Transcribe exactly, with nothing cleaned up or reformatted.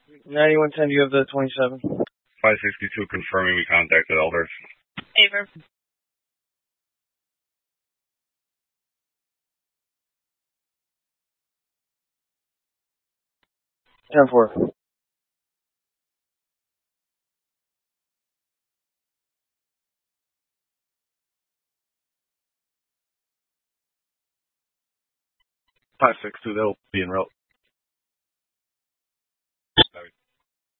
ninety-one ten, you have the twenty-seven. five sixty-two confirming we contacted elders. Favor. ten four. five six two, they'll be en route.